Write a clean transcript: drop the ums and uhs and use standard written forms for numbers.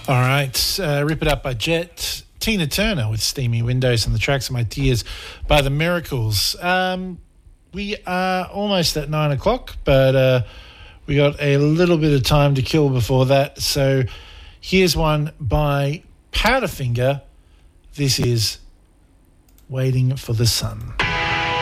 All right, Rip It Up by Jet. Tina Turner with Steamy Windows and the tracks of My Tears by The Miracles. We are almost at 9 o'clock, but we got a little bit of time to kill before that. So here's one by Powderfinger. This is Waiting for the Sun.